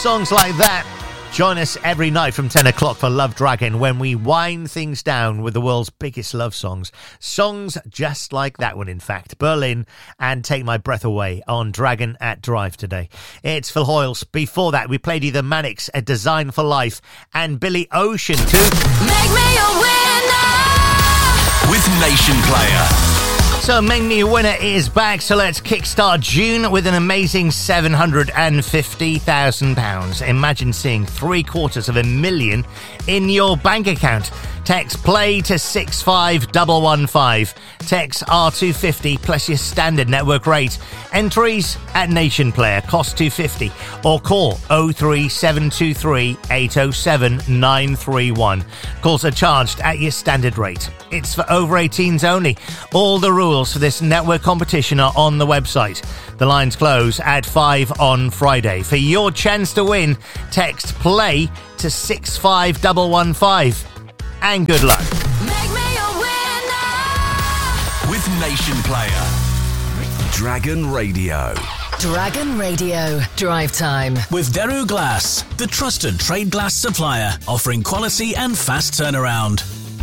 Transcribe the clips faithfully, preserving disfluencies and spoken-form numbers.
songs like that. Join us every night from ten o'clock for Love Dragon when we wind things down with the world's biggest love songs. Songs just like that one, in fact. Berlin and Take My Breath Away on Dragon at Drive today. It's Phil Hoyles. Before that, we played you the Manics, A Design for Life, and Billy Ocean too. Make me a winner with Nation Player. So Make Me a Winner is back, so let's kickstart June with an amazing seven hundred fifty thousand pounds. Imagine seeing three quarters of a million in your bank account. Text play to six five one one five. Text R two fifty plus your standard network rate. Entries at Nation Player, cost two fifty, or call oh three seven two three eight oh seven nine three one. Calls are charged at your standard rate. It's for over eighteens only. All the rules for this network competition are on the website. The lines close at five on Friday. For your chance to win, text play to six five one one five. And good luck. Make me a winner with Nation Player. Dragon Radio. Dragon Radio. Drive time. With Deru Glass, the trusted trade glass supplier, offering quality and fast turnaround.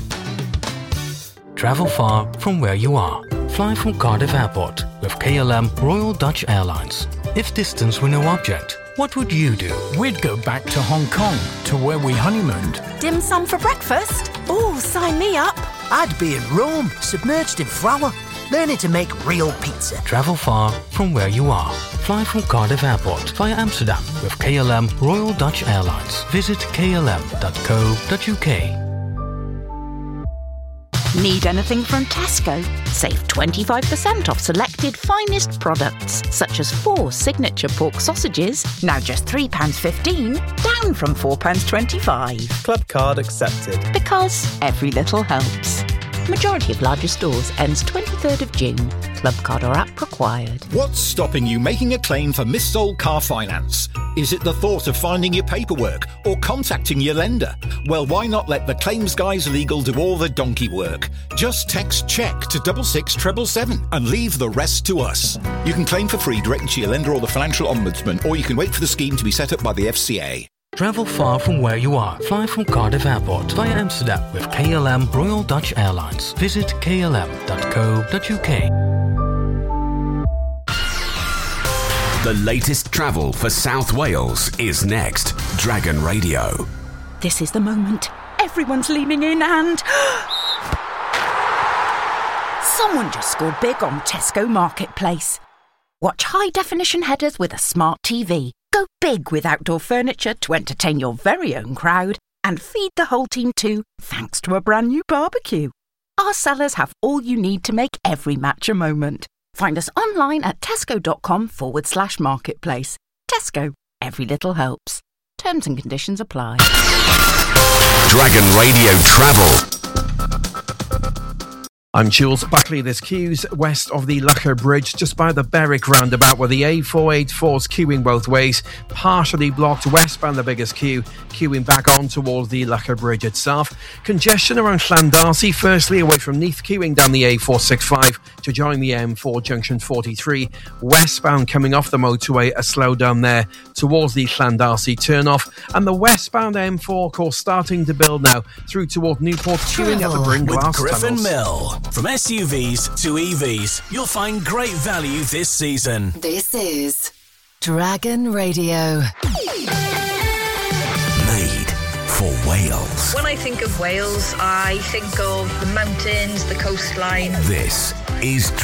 Travel far from where you are. Fly from Cardiff Airport with K L M Royal Dutch Airlines. If distance were no object, what would you do? We'd go back to Hong Kong, to where we honeymooned. Dim sum for breakfast? Oh, sign me up. I'd be in Rome, submerged in flour, learning to make real pizza. Travel far from where you are. Fly from Cardiff Airport via Amsterdam with K L M Royal Dutch Airlines. Visit k l m dot co dot u k. Need anything from Tesco? Save twenty-five percent off selected finest products, such as four signature pork sausages, now just three pounds fifteen, down from four pounds twenty-five. Club card accepted. Because every little helps. Majority of larger stores ends twenty-third of June. Club card or app required. What's stopping you making a claim for missold car finance? Is it the thought of finding your paperwork or contacting your lender? Well, why not let the Claims Guys Legal do all the donkey work? Just text check to double six treble seven and leave the rest to us. You can claim for free directly to your lender or the Financial Ombudsman, or you can wait for the scheme to be set up by the F C A. Travel far from where you are. Fly from Cardiff Airport via Amsterdam with K L M Royal Dutch Airlines. Visit k l m dot co dot u k. The latest travel for South Wales is next. Dragon Radio. This is the moment. Everyone's leaning in and... someone just scored big on Tesco Marketplace. Watch high-definition headers with a smart T V. Go big with outdoor furniture to entertain your very own crowd and feed the whole team too, thanks to a brand new barbecue. Our sellers have all you need to make every match a moment. Find us online at tesco.com forward slash marketplace. Tesco, every little helps. Terms and conditions apply. Dragon Radio Travel. I'm Jules Buckley. There's queues west of the Lucker Bridge, just by the Berwick roundabout, where the A four eighty-four is queuing both ways. Partially blocked westbound, the biggest queue, queuing back on towards the Lucker Bridge itself. Congestion around Llandarcy, firstly away from Neath, queuing down the A four sixty-five to join the M four junction forty-three. Westbound coming off the motorway, a slowdown there towards the Llandarcy turnoff. And the westbound M four course starting to build now through toward Newport, queuing at the Bryn Glass Griffin tunnels. Mill. From S U Vs to E Vs, you'll find great value this season. This is Dragon Radio. Made for Wales. When I think of Wales, I think of the mountains, the coastline. This is